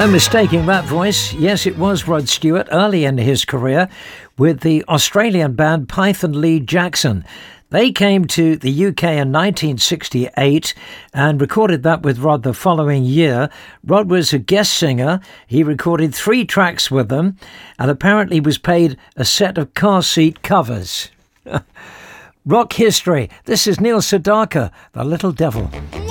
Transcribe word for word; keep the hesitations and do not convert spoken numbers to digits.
No mistaking that voice. Yes, it was Rod Stewart early in his career with the Australian band Python Lee Jackson. They came to the U K in nineteen sixty-eight and recorded that with Rod the following year. Rod was a guest singer. He recorded three tracks with them and apparently was paid a set of car seat covers. Rock history. This is Neil Sedaka, The Little Devil.